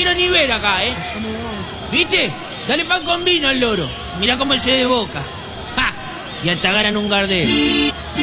quiero ni ver acá, ¿eh? ¿Viste? Dale pan con vino al loro. Mirá cómo se desboca. ¡Ja! Y hasta ganan un Gardel.